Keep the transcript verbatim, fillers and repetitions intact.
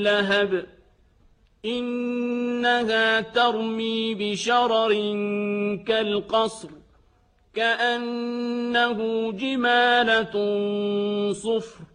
لهب إنها ترمي بشرر كالقصر كأنه جمالة صفر